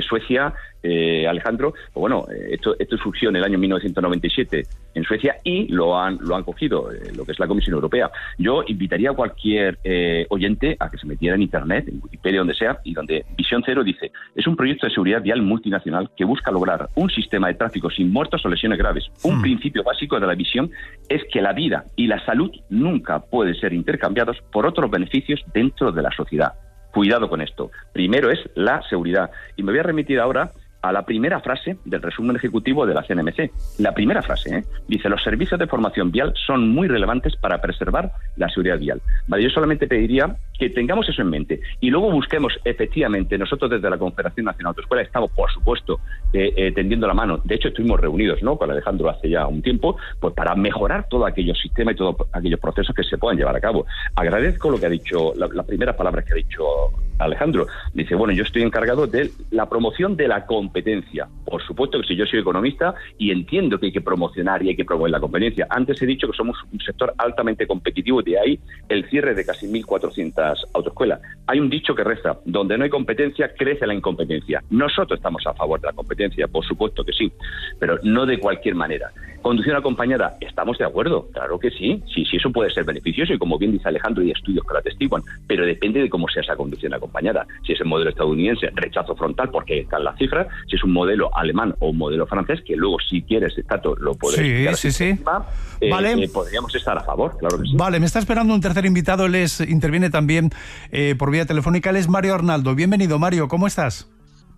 Suecia, Alejandro, pues bueno, esto surgió en el año 1997 en Suecia y lo han cogido lo que es la Comisión Europea. Yo invitaría a cualquier oyente a que se metiera en Internet, en Wikipedia, donde sea, y donde Visión Cero dice: es un proyecto de seguridad vial multinacional que busca lograr un sistema de tráfico sin muertos o lesiones graves. Un principio básico de la visión es que la vida y la salud nunca pueden ser intercambiados por otros beneficios dentro de la sociedad. Cuidado con esto. Primero es la seguridad. Y me voy a remitir ahora a la primera frase del resumen ejecutivo de la CNMC. La primera frase, dice: los servicios de formación vial son muy relevantes para preservar la seguridad vial. Vale, yo solamente pediría que tengamos eso en mente y luego busquemos, efectivamente, nosotros desde la Confederación Nacional de Autoescuelas estamos, por supuesto, tendiendo la mano. De hecho, estuvimos reunidos, ¿no?, con Alejandro hace ya un tiempo, pues para mejorar todos aquellos sistemas y todos aquellos procesos que se puedan llevar a cabo. Agradezco lo que ha dicho, las primeras palabras que ha dicho Alejandro. Dice: bueno, yo estoy encargado de la promoción de la competencia. Por supuesto que si yo soy economista y entiendo que hay que promocionar y hay que promover la competencia. Antes he dicho que somos un sector altamente competitivo y de ahí el cierre de casi 1.400 autoescuelas. Hay un dicho que reza: donde no hay competencia, crece la incompetencia. Nosotros estamos a favor de la competencia, por supuesto que sí, pero no de cualquier manera. Conducción acompañada, ¿estamos de acuerdo? Claro que sí, sí, eso puede ser beneficioso y, como bien dice Alejandro, hay estudios que lo atestiguan, pero depende de cómo sea esa conducción acompañada. Si es el modelo estadounidense, rechazo frontal porque están las cifras; si es un modelo alemán o un modelo francés, que luego, si quieres, Tato, lo podemos Sí. Vale. Podríamos estar a favor, claro que sí. Vale, me está esperando un tercer invitado, él interviene también por vía telefónica, él es Mario Arnaldo. Bienvenido, Mario, ¿cómo estás?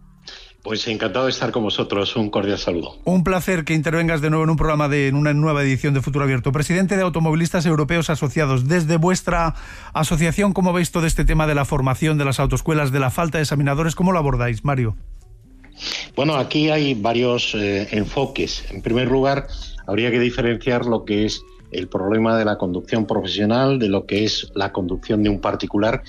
Pues encantado de estar con vosotros, un cordial saludo. Un placer que intervengas de nuevo en un programa en una nueva edición de Futuro Abierto. Presidente de Automovilistas Europeos Asociados, desde vuestra asociación, ¿cómo veis todo este tema de la formación de las autoescuelas, de la falta de examinadores? ¿Cómo lo abordáis, Mario? Bueno, aquí hay varios enfoques. En primer lugar, habría que diferenciar lo que es el problema de la conducción profesional de lo que es la conducción de un particular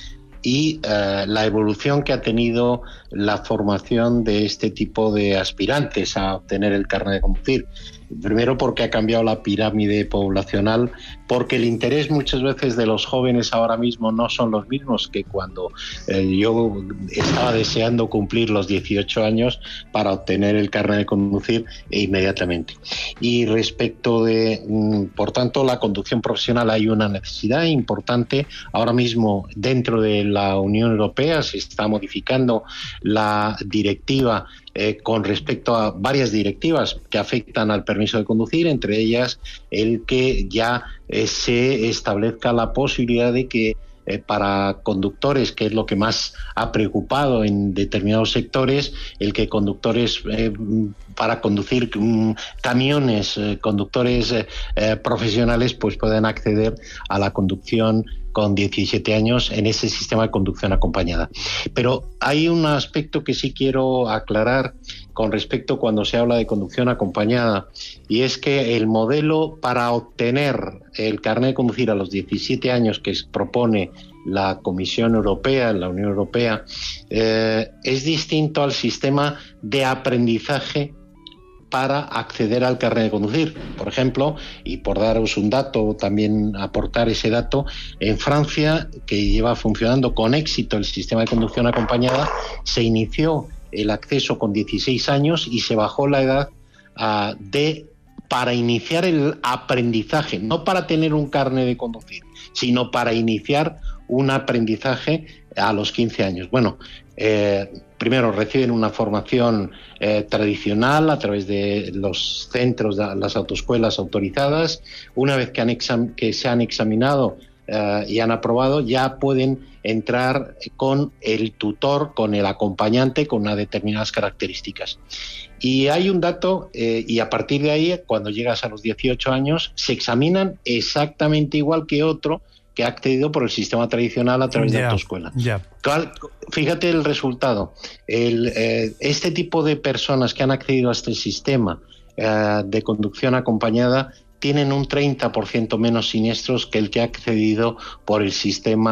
y la evolución que ha tenido la formación de este tipo de aspirantes a obtener el carnet de conducir. Primero, porque ha cambiado la pirámide poblacional, porque el interés muchas veces de los jóvenes ahora mismo no son los mismos que cuando yo estaba deseando cumplir los 18 años para obtener el carnet de conducir inmediatamente. Y respecto de, por tanto, la conducción profesional, hay una necesidad importante. Ahora mismo, dentro de la Unión Europea, se está modificando la directiva con respecto a varias directivas que afectan al permiso de conducir, entre ellas el que ya se establezca la posibilidad de que para conductores, que es lo que más ha preocupado en determinados sectores, el que conductores para conducir camiones, conductores profesionales, pues puedan acceder a la conducción con 17 años en ese sistema de conducción acompañada. Pero hay un aspecto que sí quiero aclarar con respecto cuando se habla de conducción acompañada, y es que el modelo para obtener el carnet de conducir a los 17 años que propone la Comisión Europea, la Unión Europea, es distinto al sistema de aprendizaje para acceder al carnet de conducir. Por ejemplo, y por daros un dato, también aportar ese dato, en Francia, que lleva funcionando con éxito el sistema de conducción acompañada, se inició el acceso con 16 años y se bajó la edad para iniciar el aprendizaje, no para tener un carnet de conducir, sino para iniciar un aprendizaje a los 15 años. Bueno, primero reciben una formación tradicional a través de los centros, de las autoescuelas autorizadas. Una vez que se han examinado y han aprobado, ya pueden entrar con el tutor, con el acompañante, con unas determinadas características. Y hay un dato, y a partir de ahí, cuando llegas a los 18 años, se examinan exactamente igual que otro que ha accedido por el sistema tradicional a través de autoescuela. Fíjate el resultado. Este tipo de personas que han accedido a este sistema de conducción acompañada tienen un 30% menos siniestros que el que ha accedido por el sistema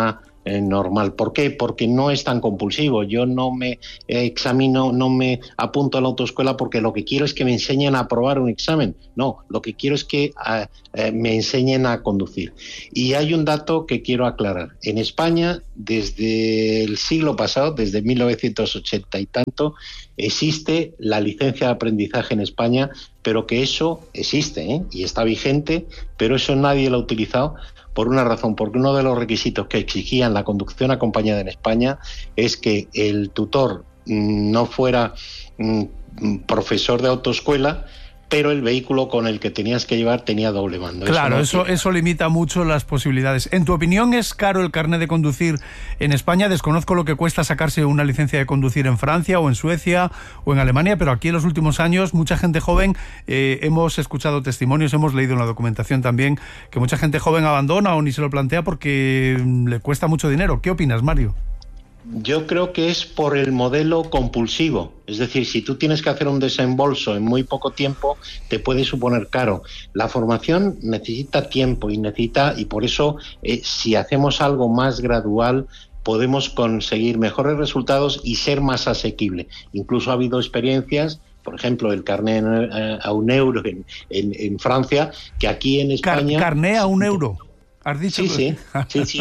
normal. ¿Por qué? Porque no es tan compulsivo. Yo no me examino, no me apunto a la autoescuela porque lo que quiero es que me enseñen a aprobar un examen. No, lo que quiero es que me enseñen a conducir. Y hay un dato que quiero aclarar. En España, desde el siglo pasado, desde 1980 y tanto, existe la licencia de aprendizaje en España, pero que eso existe, y está vigente, pero eso nadie lo ha utilizado por una razón, porque uno de los requisitos que exigían la conducción acompañada en España es que el tutor no fuera profesor de autoescuela, pero el vehículo con el que tenías que llevar tenía doble mando. Claro, eso limita mucho las posibilidades. En tu opinión, ¿es caro el carnet de conducir en España? Desconozco lo que cuesta sacarse una licencia de conducir en Francia o en Suecia o en Alemania, pero aquí en los últimos años mucha gente joven, hemos escuchado testimonios, hemos leído en la documentación también, que mucha gente joven abandona o ni se lo plantea porque le cuesta mucho dinero. ¿Qué opinas, Mario? Yo creo que es por el modelo compulsivo. Es decir, si tú tienes que hacer un desembolso en muy poco tiempo, te puede suponer caro. La formación necesita tiempo y por eso, si hacemos algo más gradual, podemos conseguir mejores resultados y ser más asequible. Incluso ha habido experiencias, por ejemplo, el carné a €1 en Francia, que aquí en España... ¿Carné a €1? ¿Has dicho? Sí,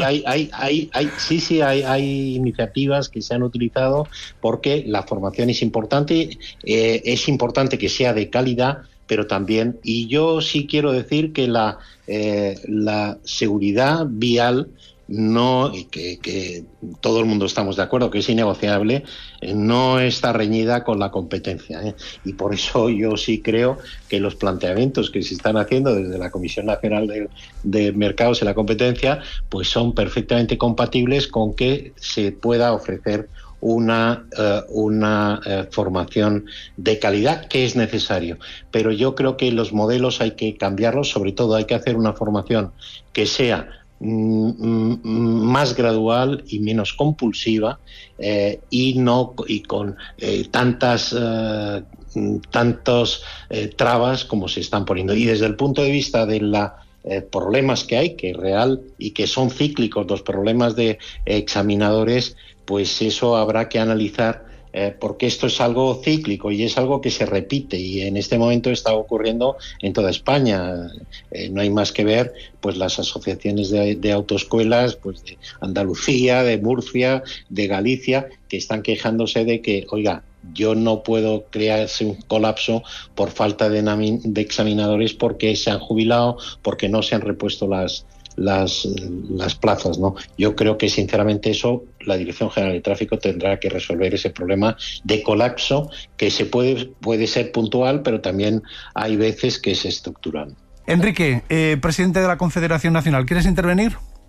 hay iniciativas que se han utilizado porque la formación es importante que sea de calidad, pero también, y yo sí quiero decir que la seguridad vial, no, y que todo el mundo estamos de acuerdo que es innegociable, no está reñida con la competencia, y por eso yo sí creo que los planteamientos que se están haciendo desde la Comisión Nacional de Mercados y la Competencia pues son perfectamente compatibles con que se pueda ofrecer una formación de calidad, que es necesario, pero yo creo que los modelos hay que cambiarlos. Sobre todo hay que hacer una formación que sea más gradual y menos compulsiva, y con tantas trabas como se están poniendo. Y desde el punto de vista de los problemas que hay, que es real y que son cíclicos, los problemas de examinadores, pues eso habrá que analizar, porque esto es algo cíclico y es algo que se repite, y en este momento está ocurriendo en toda España. No hay más que ver pues las asociaciones de autoescuelas, pues de Andalucía, de Murcia, de Galicia, que están quejándose de que, oiga, yo no puedo crearse un colapso por falta de examinadores porque se han jubilado, porque no se han repuesto las plazas, ¿no? Yo creo que sinceramente eso la Dirección General de Tráfico tendrá que resolver ese problema de colapso, que se puede ser puntual, pero también hay veces que es estructural. Enrique, presidente de la Confederación Nacional, ¿quieres intervenir?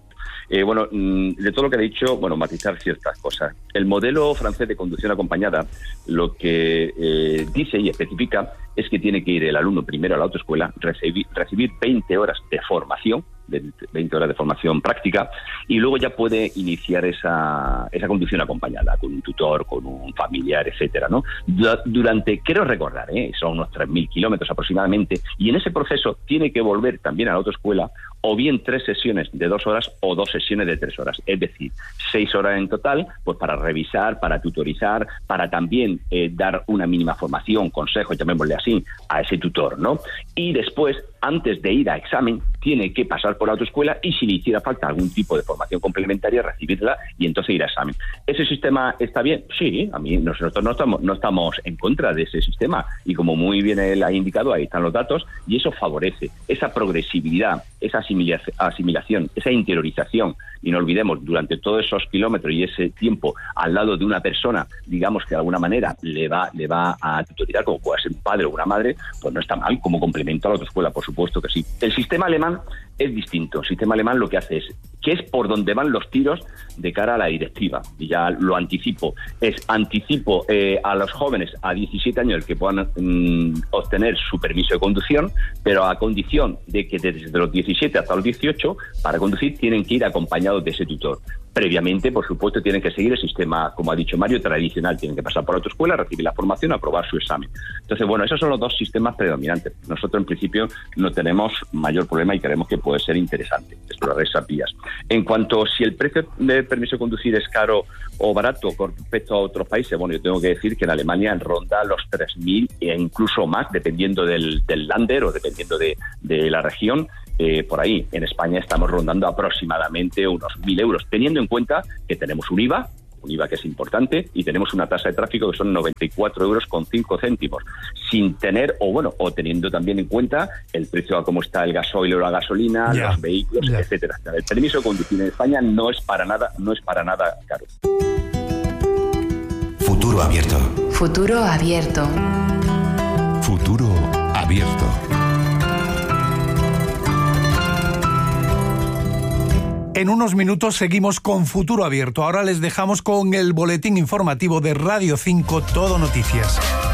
De todo lo que he dicho, matizar ciertas cosas. El modelo francés de conducción acompañada lo que dice y especifica es que tiene que ir el alumno primero a la autoescuela, recibir 20 horas de formación, 20 horas de formación práctica, y luego ya puede iniciar esa conducción acompañada con un tutor, con un familiar, etcétera, ¿no? Durante, quiero recordar, son unos 3.000 kilómetros aproximadamente, y en ese proceso tiene que volver también a la autoescuela, o bien 3 sesiones de 2 horas o 2 sesiones de 3 horas, es decir, 6 horas en total, pues para revisar, para tutorizar, para también dar una mínima formación, consejo, llamémosle así, a ese tutor, ¿no? Y después, antes de ir a examen, tiene que pasar por la autoescuela y si le hiciera falta algún tipo de formación complementaria, recibirla y entonces ir a examen. ¿Ese sistema está bien? Sí, a mí nosotros no estamos en contra de ese sistema, y como muy bien él ha indicado, ahí están los datos, y eso favorece esa progresividad, esa asimilación, esa interiorización. Y no olvidemos, durante todos esos kilómetros y ese tiempo al lado de una persona, digamos que de alguna manera le va a tutorizar, como puede ser un padre o una madre, pues no está mal como complemento a la autoescuela, por supuesto que sí. El sistema alemán es distinto. El sistema alemán lo que hace es, que es por donde van los tiros de cara a la directiva, y ya lo anticipo, anticipo a los jóvenes a 17 años el que puedan obtener su permiso de conducción, pero a condición de que desde los 17 hasta los 18, para conducir tienen que ir acompañados de ese tutor. Previamente, por supuesto, tienen que seguir el sistema, como ha dicho Mario, tradicional. Tienen que pasar por la autoescuela, recibir la formación, aprobar su examen. Entonces, bueno, esos son los dos sistemas predominantes. Nosotros, en principio, no tenemos mayor problema y creemos que puede ser interesante explorar esas vías. En cuanto a si el precio del permiso de conducir es caro o barato con respecto a otros países, bueno, yo tengo que decir que en Alemania ronda los 3.000 e incluso más, dependiendo del Länder o dependiendo de la región. Por ahí, en España estamos rondando aproximadamente unos 1.000 euros, teniendo en cuenta que tenemos un IVA que es importante, y tenemos una tasa de tráfico que son 94,05 €, sin tener, o teniendo también en cuenta el precio a cómo está el gasoil o la gasolina, los vehículos, etcétera. El permiso de conducir en España no es para nada caro. Futuro abierto. Futuro abierto. Futuro abierto. En unos minutos seguimos con Futuro Abierto. Ahora les dejamos con el boletín informativo de Radio 5 Todo Noticias.